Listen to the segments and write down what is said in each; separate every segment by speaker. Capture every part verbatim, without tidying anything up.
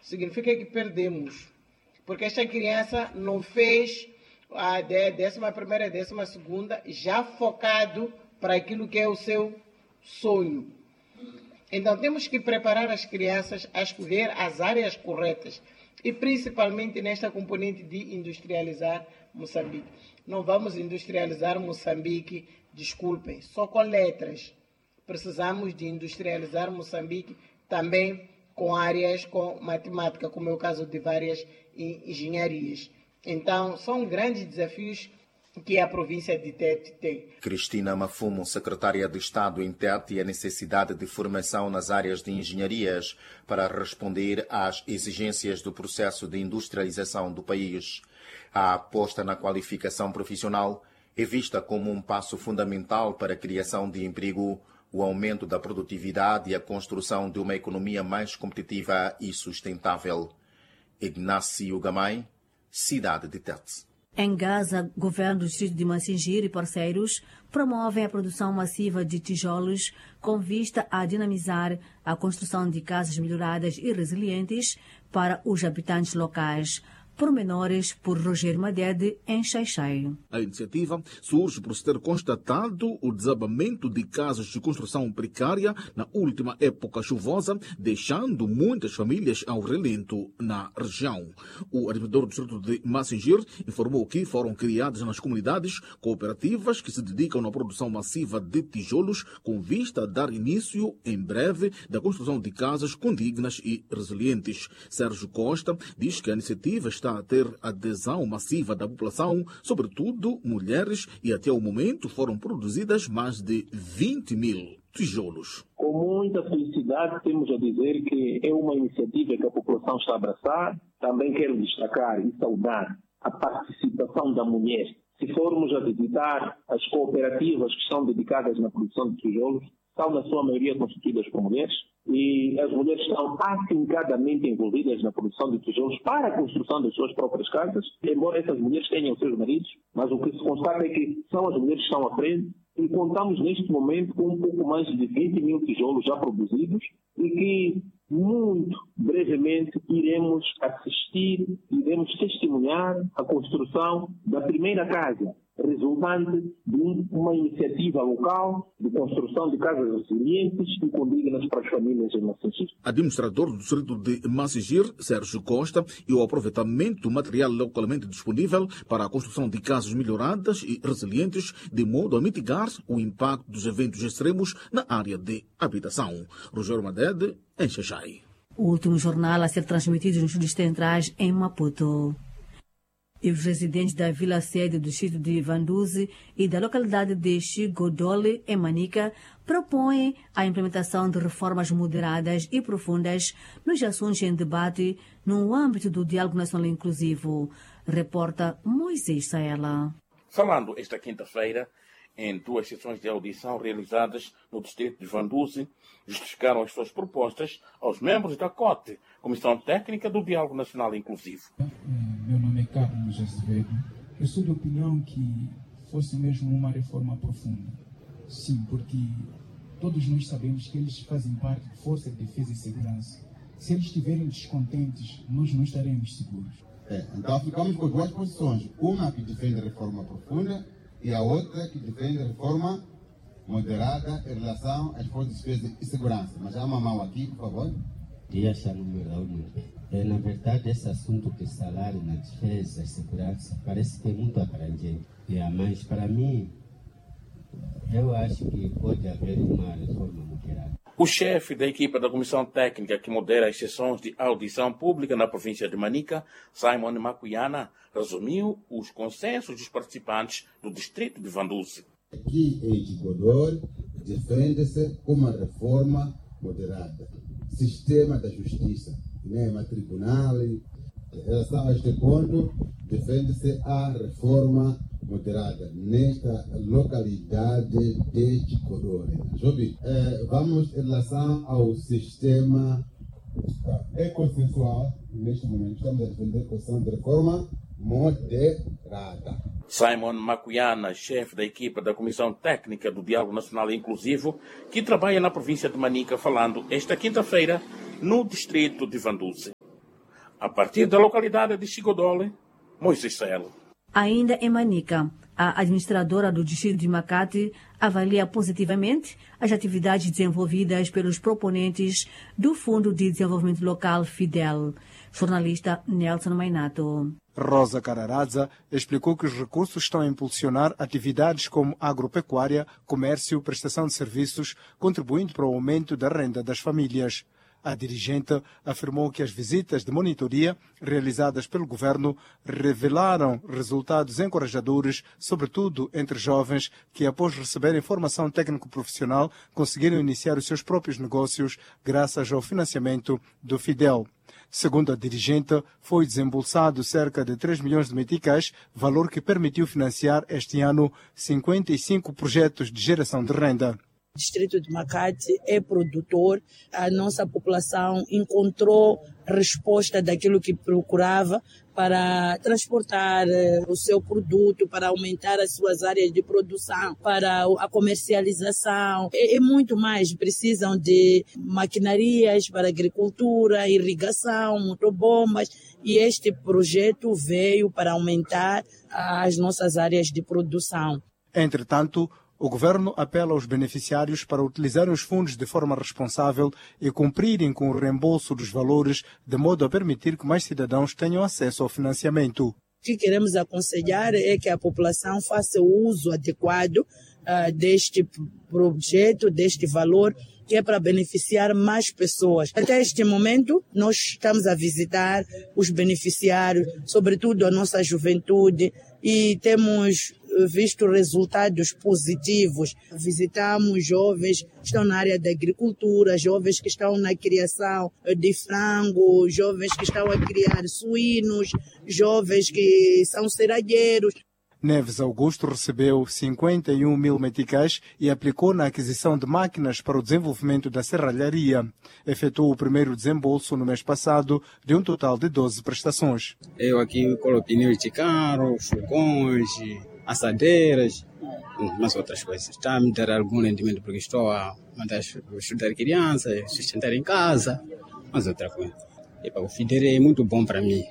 Speaker 1: significa que perdemos. Porque esta criança não fez a décima primeira, décima segunda, já focado para aquilo que é o seu sonho. Então temos que preparar as crianças a escolher as áreas corretas e principalmente nesta componente de industrializar Moçambique. Não vamos industrializar Moçambique, desculpem, só com letras. Precisamos de industrializar Moçambique também com áreas com matemática, como é o caso de várias engenharias. Então, são grandes desafios que a província de Tete tem.
Speaker 2: Cristina Mafumo, secretária de Estado em Tete, e a necessidade de formação nas áreas de engenharias para responder às exigências do processo de industrialização do país. A aposta na qualificação profissional é vista como um passo fundamental para a criação de emprego, o aumento da produtividade e a construção de uma economia mais competitiva e sustentável. Ignácio Gamay, cidade de Tete.
Speaker 3: Em Gaza, o governo do distrito de Massingir e parceiros promovem a produção massiva de tijolos com vista a dinamizar a construção de casas melhoradas e resilientes para os habitantes locais. Pormenores por Roger Madede, em Xai-Xai.
Speaker 4: A iniciativa surge por se ter constatado o desabamento de casas de construção precária na última época chuvosa, deixando muitas famílias ao relento na região. O administrador do distrito de Massingir informou que foram criadas nas comunidades cooperativas que se dedicam na produção massiva de tijolos com vista a dar início, em breve, da construção de casas condignas e resilientes. Sérgio Costa diz que a iniciativa está a ter adesão massiva da população, sobretudo mulheres, e até o momento foram produzidas mais de vinte mil tijolos.
Speaker 5: Com muita felicidade temos a dizer que é uma iniciativa que a população está a abraçar. Também quero destacar e saudar a participação da mulher. Se formos a visitar as cooperativas que são dedicadas na produção de tijolos, são na sua maioria constituídas por mulheres, e as mulheres estão afincadamente envolvidas na produção de tijolos para a construção das suas próprias casas, embora essas mulheres tenham seus maridos, mas o que se constata é que são as mulheres que estão à frente, e contamos neste momento com um pouco mais de vinte mil tijolos já produzidos e que muito brevemente iremos assistir, iremos testemunhar a construção da primeira casa, resultante de uma iniciativa local de construção de casas resilientes e condignas para as famílias em Massingir.
Speaker 4: Administrador do distrito de Massingir, Sérgio Costa, e o aproveitamento do material localmente disponível para a construção de casas melhoradas e resilientes, de modo a mitigar o impacto dos eventos extremos na área de habitação. Rogério Madede, em Xai-Xai.
Speaker 3: O último jornal a ser transmitido nos estúdios centrais em Maputo. E os residentes da vila sede do distrito de Vanduzi e da localidade de Chigodole, em Manica, propõem a implementação de reformas moderadas e profundas nos assuntos em debate no âmbito do Diálogo Nacional Inclusivo. Reporta Moisés Saela.
Speaker 6: Falando esta quinta-feira, em duas sessões de audição realizadas no distrito de Vanduzi, justificaram as suas propostas aos membros da C O T, Comissão Técnica do Diálogo Nacional Inclusivo.
Speaker 7: Meu nome é Carlos Azevedo. Eu sou de opinião que fosse mesmo uma reforma profunda. Sim, porque todos nós sabemos que eles fazem parte de Força de Defesa e Segurança. Se eles estiverem descontentes, nós não estaremos seguros.
Speaker 8: É, então ficamos com duas posições. Uma que defende a reforma profunda e a outra que defende a reforma moderada em relação às forças de defesa e segurança. Mas há uma mão aqui, por favor.
Speaker 9: É, na verdade, esse assunto de salário na defesa e segurança parece que é muito abrangente. É, mas, para mim, eu acho que pode haver uma reforma moderada.
Speaker 6: O chefe da equipa da Comissão Técnica que modera as sessões de audição pública na província de Manica, Simon Makuyana, resumiu os consensos dos participantes do distrito de Vanduzi.
Speaker 8: Aqui em Chigodole defende-se uma reforma moderada. Sistema da justiça, cinema, tribunal. Em relação a este ponto, defende-se a reforma moderada nesta localidade de Chigodole. É, vamos em relação ao sistema é consensual neste momento. Estamos a defender a questão de reforma moderada.
Speaker 6: Simon Makuyana, chefe da equipa da Comissão Técnica do Diálogo Nacional Inclusivo, que trabalha na província de Manica, falando esta quinta-feira no distrito de Vanduzi. A partir da localidade de Chigodole, Moisés Celo.
Speaker 3: Ainda em Manica, a administradora do distrito de Macate avalia positivamente as atividades desenvolvidas pelos proponentes do Fundo de Desenvolvimento Local FIDEL. Jornalista Nelson Mainato.
Speaker 10: Rosa Cararaza explicou que os recursos estão a impulsionar atividades como agropecuária, comércio, prestação de serviços, contribuindo para o aumento da renda das famílias. A dirigente afirmou que as visitas de monitoria realizadas pelo governo revelaram resultados encorajadores, sobretudo entre jovens que, após receberem formação técnico-profissional, conseguiram iniciar os seus próprios negócios graças ao financiamento do FIDEL. Segundo a dirigente, foi desembolsado cerca de três milhões de meticais, valor que permitiu financiar este ano cinquenta e cinco projetos de geração de renda.
Speaker 11: O distrito de Macate é produtor, a nossa população encontrou resposta daquilo que procurava para transportar o seu produto, para aumentar as suas áreas de produção, para a comercialização. E muito mais, precisam de maquinarias para agricultura, irrigação, motobombas, e este projeto veio para aumentar as nossas áreas de produção.
Speaker 10: Entretanto, o governo apela aos beneficiários para utilizarem os fundos de forma responsável e cumprirem com o reembolso dos valores, de modo a permitir que mais cidadãos tenham acesso ao financiamento.
Speaker 11: O que queremos aconselhar é que a população faça o uso adequado uh, deste projeto, deste valor, que é para beneficiar mais pessoas. Até este momento, nós estamos a visitar os beneficiários, sobretudo a nossa juventude, e temos visto resultados positivos. Visitamos jovens que estão na área da agricultura, jovens que estão na criação de frango, jovens que estão a criar suínos, jovens que são cerealheiros.
Speaker 10: Neves Augusto recebeu cinquenta e um mil meticais e aplicou na aquisição de máquinas para o desenvolvimento da serralharia. Efetuou o primeiro desembolso no mês passado de um total de doze prestações.
Speaker 12: Eu aqui coloco pneus de carro, fogões, assadeiras, umas outras coisas. Está a me dar algum rendimento porque estou a mandar estudar crianças, sustentar em casa, mas outra coisa. E para o FIDEL é muito bom para mim.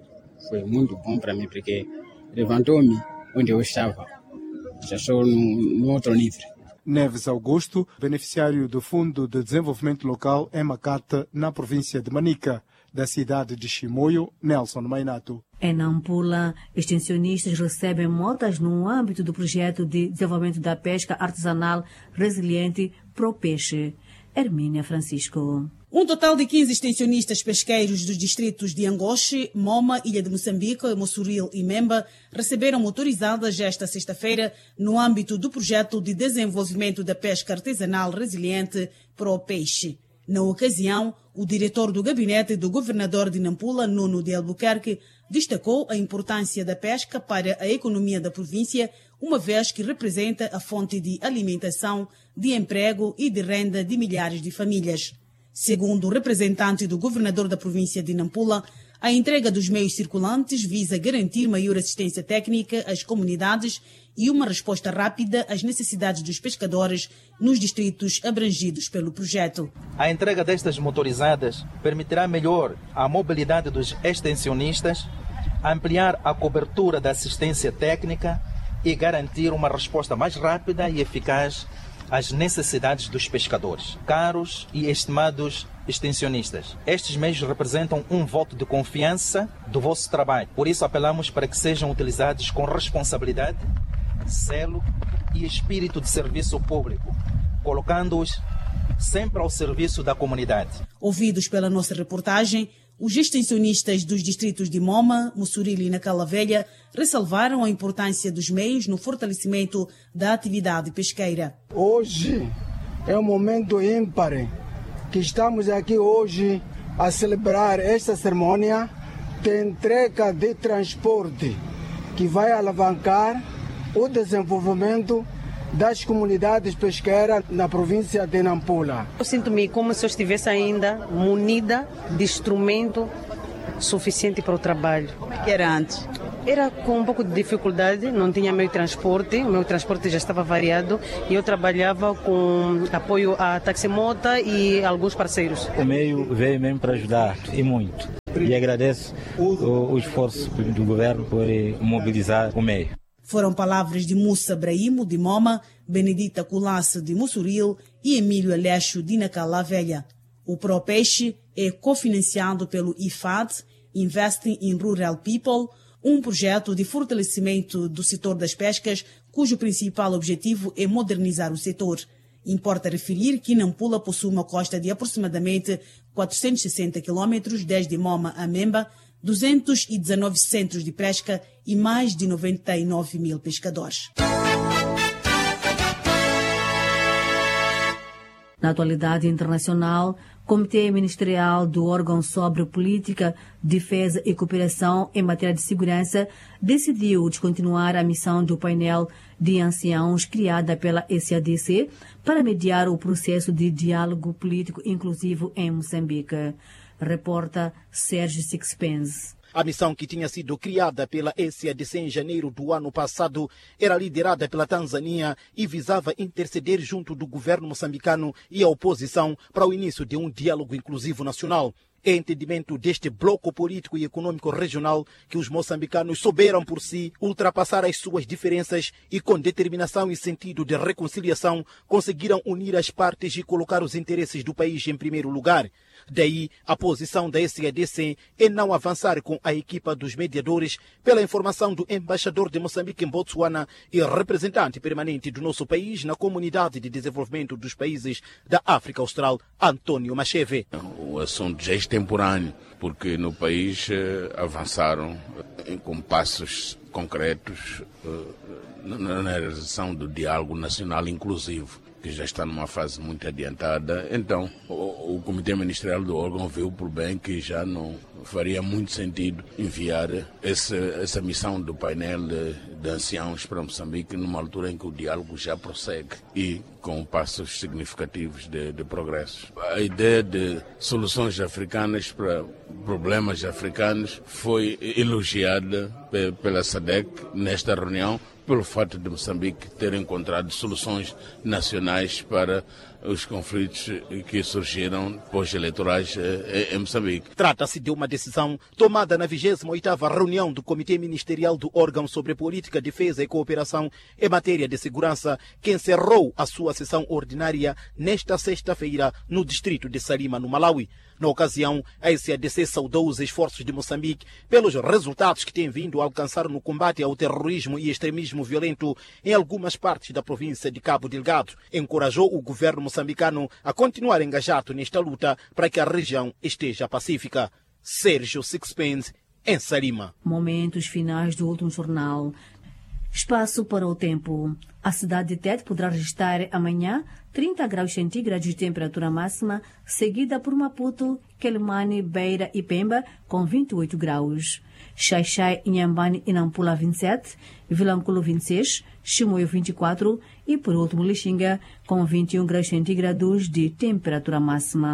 Speaker 12: Foi muito bom para mim porque levantou-me onde eu estava. Já estou no, no outro nível.
Speaker 10: Neves Augusto, beneficiário do Fundo de Desenvolvimento Local em Macate, na província de Manica. Da cidade de Chimoio, Nelson Mainato.
Speaker 3: Em Nampula, extensionistas recebem motas no âmbito do projeto de desenvolvimento da pesca artesanal resiliente ProPeixe. Hermínia Francisco.
Speaker 13: Um total de quinze extensionistas pesqueiros dos distritos de Angoche, Moma, Ilha de Moçambique, Mossoril e Memba receberam motorizadas esta sexta-feira no âmbito do projeto de desenvolvimento da pesca artesanal resiliente ProPeixe. Na ocasião, o diretor do gabinete do governador de Nampula, Nuno de Albuquerque, destacou a importância da pesca para a economia da província, uma vez que representa a fonte de alimentação, de emprego e de renda de milhares de famílias. Segundo o representante do governador da província de Nampula, a entrega dos meios circulantes visa garantir maior assistência técnica às comunidades e uma resposta rápida às necessidades dos pescadores nos distritos abrangidos pelo projeto.
Speaker 14: A entrega destas motorizadas permitirá melhor a mobilidade dos extensionistas, ampliar a cobertura da assistência técnica e garantir uma resposta mais rápida e eficaz às necessidades dos pescadores. Caros e estimados extensionistas, estes meios representam um voto de confiança do vosso trabalho. Por isso apelamos para que sejam utilizados com responsabilidade, zelo e espírito de serviço público, colocando-os sempre ao serviço da comunidade.
Speaker 13: Ouvidos pela nossa reportagem, os extensionistas dos distritos de Moma, Mossoril e Nacala Velha ressalvaram a importância dos meios no fortalecimento da atividade pesqueira.
Speaker 15: Hoje é um momento ímpar que estamos aqui hoje a celebrar esta cerimônia de entrega de transporte que vai alavancar o desenvolvimento das comunidades pesqueiras na província de Nampula.
Speaker 16: Eu sinto-me como se eu estivesse ainda munida de instrumento suficiente para o trabalho.
Speaker 13: Como é que era antes?
Speaker 16: Era com um pouco de dificuldade, não tinha meio transporte, o meu transporte já estava variado e eu trabalhava com apoio à taximota e alguns parceiros.
Speaker 17: O meio veio mesmo para ajudar, e muito. E agradeço o, o esforço do governo por mobilizar o meio.
Speaker 13: Foram palavras de Mussa Brahimo, de Moma, Benedita Colasse, de Mussuril e Emílio Aleixo, de Nacala Velha. O ProPeixe é cofinanciado pelo I F A D, Investing in Rural People, um projeto de fortalecimento do setor das pescas, cujo principal objetivo é modernizar o setor. Importa referir que Nampula possui uma costa de aproximadamente quatrocentos e sessenta quilômetros, desde Moma a Memba, duzentos e dezenove centros de pesca e mais de noventa e nove mil pescadores.
Speaker 3: Na atualidade internacional, o Comitê Ministerial do órgão sobre política, defesa e cooperação em matéria de segurança decidiu descontinuar a missão do painel de anciãos criada pela S A D C para mediar o processo de diálogo político inclusivo em Moçambique. Reporta Sérgio Sixpence.
Speaker 18: A missão, que tinha sido criada pela S A D C em janeiro do ano passado, era liderada pela Tanzânia e visava interceder junto do governo moçambicano e a oposição para o início de um diálogo inclusivo nacional. É entendimento deste bloco político e econômico regional que os moçambicanos souberam por si ultrapassar as suas diferenças e, com determinação e sentido de reconciliação, conseguiram unir as partes e colocar os interesses do país em primeiro lugar. Daí, a posição da S A D C é não avançar com a equipa dos mediadores, pela informação do embaixador de Moçambique em Botsuana e representante permanente do nosso país na Comunidade de Desenvolvimento dos Países da África Austral, Antônio Macheve.
Speaker 19: O assunto já é extemporâneo, porque no país eh, avançaram eh, com passos concretos eh, na, na realização do diálogo nacional inclusivo, que já está numa fase muito adiantada. Então, o, o Comitê Ministerial do órgão viu por bem que já não faria muito sentido enviar esse, essa missão do painel de, de anciãos para Moçambique numa altura em que o diálogo já prossegue e com passos significativos de, de progresso. A ideia de soluções africanas para problemas africanos foi elogiada pela S A D C nesta reunião, pelo fato de Moçambique ter encontrado soluções nacionais para os conflitos que surgiram pós-eleitorais em Moçambique.
Speaker 18: Trata-se de uma decisão tomada na vigésima oitava reunião do Comitê Ministerial do órgão sobre política, defesa e cooperação em matéria de segurança, que encerrou a sua sessão ordinária nesta sexta-feira no distrito de Salima, no Malawi. Na ocasião, a S A D C saudou os esforços de Moçambique pelos resultados que tem vindo a alcançar no combate ao terrorismo e extremismo violento em algumas partes da província de Cabo Delgado. Encorajou o governo moçambicano a continuar engajado nesta luta para que a região esteja pacífica. Sérgio Sixpence, em Salima.
Speaker 3: Momentos finais do último jornal. Espaço para o tempo. A cidade de Tete poderá registrar amanhã trinta graus centígrados de temperatura máxima, seguida por Maputo, Quelimane, Beira e Pemba, com vinte e oito graus. Xai-Xai, Inhambane e Nampula, vinte e sete, Vilanculo, vinte e seis, Chimoio, vinte e quatro e, por último, Lixinga, com vinte e um graus centígrados de temperatura máxima.